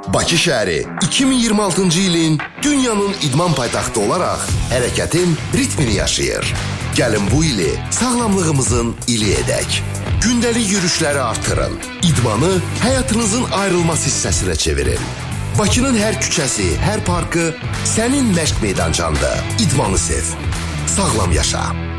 Bakı şəhəri 2026-cı ilin dünyanın idman paytaxtı olaraq hərəkətin ritmini yaşayır. Gəlin bu ili sağlamlığımızın ili edək. Gündəlik yürüşləri artırın. İdmanı həyatınızın ayrılmaz hissəsinə çevirin. Bakının hər küçəsi, hər parkı sənin məşq meydançanda. İdmanı sev. Sağlam yaşa.